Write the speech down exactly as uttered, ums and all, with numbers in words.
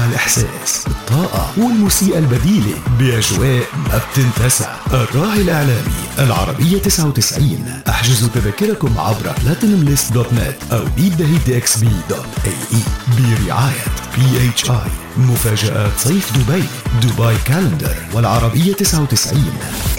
الإحساس، الطاقة والموسيقى البديلة بأجواء ما بتنتسى. الراعي الإعلامي العربية تسعة وتسعين. احجزوا تذاكركم عبر بلاتينوم ليست دوت نت أو بيت دهيت إكس بي دوت إيه إي برعاية بي إتش آي. مفاجآت صيف دبي، دبي كالندر والعربية تسعة وتسعين.